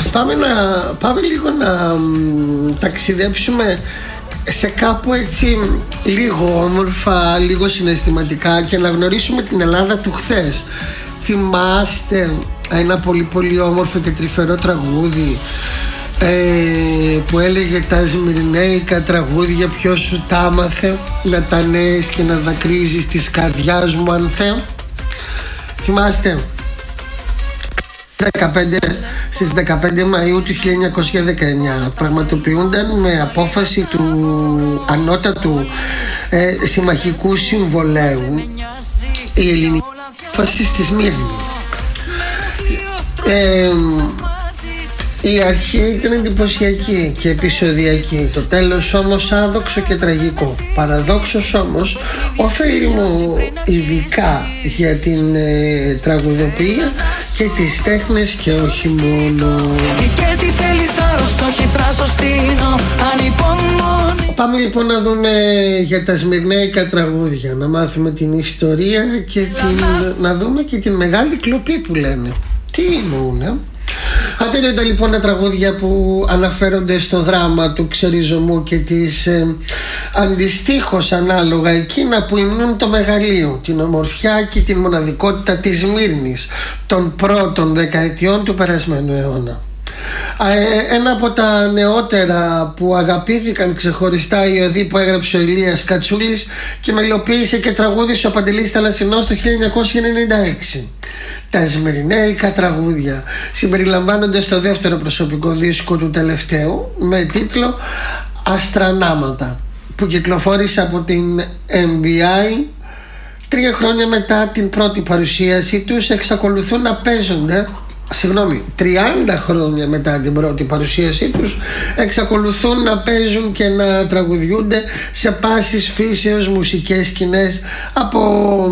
Πάμε λίγο να ταξιδέψουμε σε κάπου έτσι λίγο όμορφα, λίγο συναισθηματικά και να γνωρίσουμε την Ελλάδα του χθες. Θυμάστε ένα πολύ πολύ όμορφο και τρυφερό τραγούδι που έλεγε τα σμυρνέικα τραγούδια, ποιος σου τα άμαθε να τα νέες και να δακρύζεις της καρδιάς μου αν θε? Θυμάστε? Στις 15 Μαΐου του 1919 πραγματοποιούνταν με απόφαση του Ανώτατου Συμμαχικού Συμβολέου η ελληνική απόφαση στη Σμύρνη. Η αρχή ήταν εντυπωσιακή και επεισοδιακή, το τέλος όμως άδοξο και τραγικό. Παραδόξως όμως ωφέλιμο ειδικά για την τραγουδοποιία και τις τέχνες και όχι μόνο. Πάμε λοιπόν να δούμε για τα σμυρνέικα τραγούδια, να μάθουμε την ιστορία και να δούμε και την μεγάλη κλοπή που λένε. Τι εννοούνε? Ατέλειωτα λοιπόν τα τραγούδια που αναφέρονται στο δράμα του ξεριζωμού και της αντιστοίχως ανάλογα εκείνα που υμνούν το μεγαλείο, την ομορφιά και την μοναδικότητα της Σμύρνης των πρώτων δεκαετιών του περασμένου αιώνα. Ένα από τα νεότερα που αγαπήθηκαν ξεχωριστά οι οδοί που έγραψε ο Ηλίας Κατσούλης και μελοποίησε και τραγούδισε ο Παντελής Θαλασσινός το 1996. Τα σμυρνέικα τραγούδια συμπεριλαμβάνονται στο δεύτερο προσωπικό δίσκο του τελευταίου με τίτλο Αστρανάματα, που κυκλοφόρησε από την MBI 3 χρόνια μετά την πρώτη παρουσίασή τους. Εξακολουθούν να παίζονται 30 χρόνια μετά την πρώτη παρουσίασή τους εξακολουθούν να παίζουν και να τραγουδιούνται σε πάσης φύσεως μουσικές σκηνές, από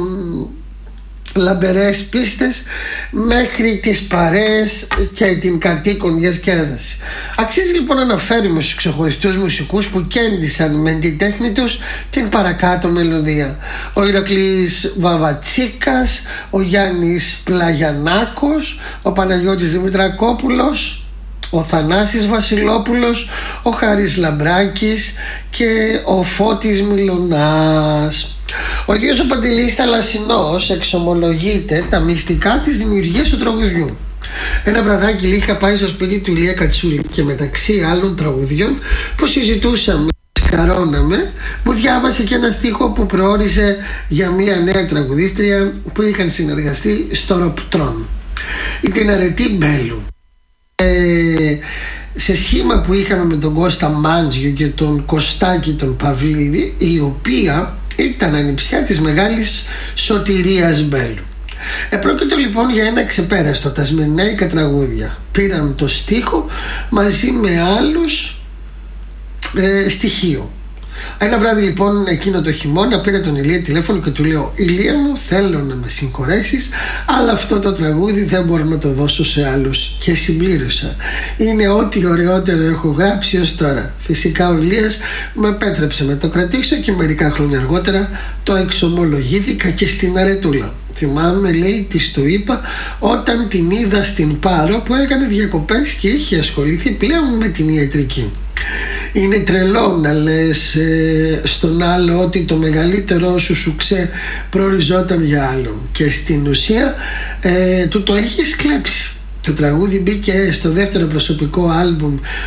λαμπερές πίστες μέχρι τις παρέες και την κατοίκον διασκέδαση. Αξίζει λοιπόν να αναφέρουμε στους ξεχωριστούς μουσικούς που κέντησαν με την τέχνη τους την παρακάτω μελωδία. Ο Ηρακλής Βαβατσίκας, ο Γιάννης Πλαγιανάκος, ο Παναγιώτης Δημητρακόπουλος, ο Θανάσης Βασιλόπουλος, ο Χάρης Λαμπράκης και ο Φώτης Μιλωνάς. Ο ίδιος ο Παντελής Θαλασσινός εξομολογείται τα μυστικά της δημιουργίας του τραγουδιού. Ένα βραδάκι είχα πάει στο σπίτι του Ηλία Κατσούλη και μεταξύ άλλων τραγουδιών που συζητούσαμε, σκαρώναμε, μου διάβασε και ένα στίχο που προόριζε για μια νέα τραγουδίστρια που είχαν συνεργαστεί στο Ροπτρόν, την Αρετή Μπέλου. Σε σχήμα που είχαμε με τον Κώστα Μάντζιο και τον Κωστάκη τον Παυλίδη, η οποία ήταν ανιψιά της μεγάλης Σωτηρίας Μπέλου. Επρόκειτο λοιπόν για ένα ξεπέραστο, τα σμυρνέικα τραγούδια. Πήραν το στίχο μαζί με άλλους στοιχείο. Ένα βράδυ λοιπόν εκείνο το χειμώνα πήρα τον Ηλία τηλέφωνο και του λέω: Ηλία μου, θέλω να με συγχωρέσεις, αλλά αυτό το τραγούδι δεν μπορώ να το δώσω σε άλλους. Και συμπλήρωσα: είναι ό,τι ωραιότερο έχω γράψει ως τώρα. Φυσικά ο Ηλίας με επέτρεψε να το κρατήσω και μερικά χρόνια αργότερα το εξομολογήθηκα και στην Αρετούλα. Θυμάμαι, λέει, της το είπα όταν την είδα στην Πάρο που έκανε διακοπές και είχε ασχοληθεί πλέον με την ιατρική. Είναι τρελό να λες στον άλλο ότι το μεγαλύτερό σου σουξέ προοριζόταν για άλλον και στην ουσία του το έχεις κλέψει. Το τραγούδι μπήκε στο δεύτερο προσωπικό άλμπουμ